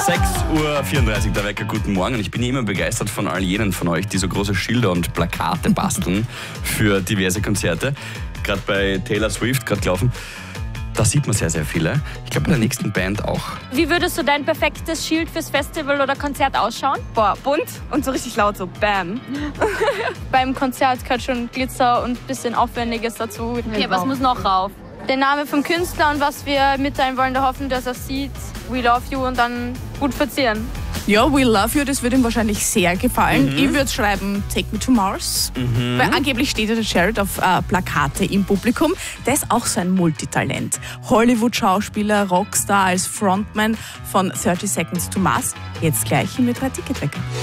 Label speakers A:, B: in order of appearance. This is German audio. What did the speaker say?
A: 6:34 Uhr, der Wecker, guten Morgen. Und ich bin immer begeistert von all jenen von euch, die so große Schilder und Plakate basteln für diverse Konzerte. Gerade bei Taylor Swift, gerade gelaufen. Da sieht man sehr, sehr viele. Ich glaube, bei der nächsten Band auch.
B: Wie würdest du dein perfektes Schild fürs Festival oder Konzert ausschauen?
C: Boah, bunt und so richtig laut, so BAM.
B: Beim Konzert gehört schon Glitzer und ein bisschen Aufwendiges dazu.
D: Okay, was muss noch rauf?
B: Der Name vom Künstler und was wir mitteilen wollen, da hoffen, dass er sieht, We Love You und dann gut verzieren.
C: Ja, We Love You, das wird ihm wahrscheinlich sehr gefallen. Ich würde schreiben, Take Me to Mars. Weil angeblich steht ja der Jared auf Plakate im Publikum. Der ist auch so ein Multitalent. Hollywood-Schauspieler, Rockstar als Frontman von 30 Seconds to Mars. Jetzt gleich im Met3 Ticketwecker.